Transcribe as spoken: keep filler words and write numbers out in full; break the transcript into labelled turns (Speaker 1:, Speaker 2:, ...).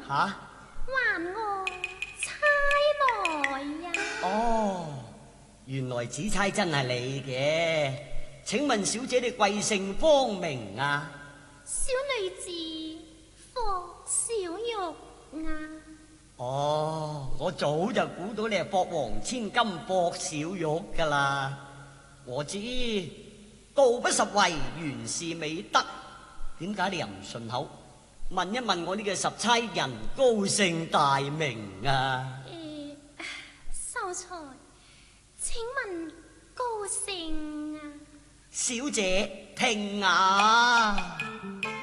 Speaker 1: 吓？
Speaker 2: 還我差來呀！
Speaker 1: 哦，原來紫釵真係你嘅。請問小姐你貴姓芳名啊？
Speaker 2: 小女子霍小玉啊。
Speaker 1: 哦，我早就估到你係霍王千金霍小玉噶啦。我知道不拾遺，原是美德。點解你又唔順口問一問我呢個十釵人高姓大名啊？
Speaker 2: 誒，秀才，請問高姓啊？
Speaker 1: 小姐聽啊！